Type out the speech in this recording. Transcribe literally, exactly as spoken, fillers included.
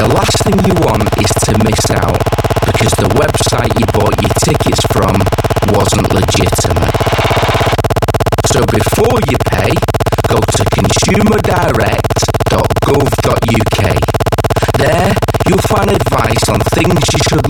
the last thing you want is to miss out because the website you bought your tickets from wasn't legitimate. So before you pay, go to consumer direct dot gov dot uk. There, you'll find advice on things you should